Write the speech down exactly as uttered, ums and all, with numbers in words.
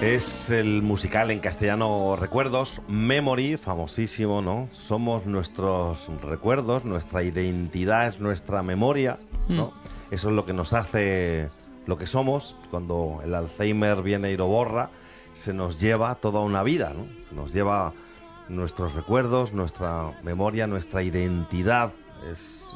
Es el musical en castellano Recuerdos, Memory, famosísimo, ¿no? Somos nuestros recuerdos, nuestra identidad es nuestra memoria, ¿no? Mm. Eso es lo que nos hace lo que somos. Cuando el Alzheimer viene y lo borra, se nos lleva toda una vida, ¿no? Se nos lleva nuestros recuerdos, nuestra memoria, nuestra identidad. Es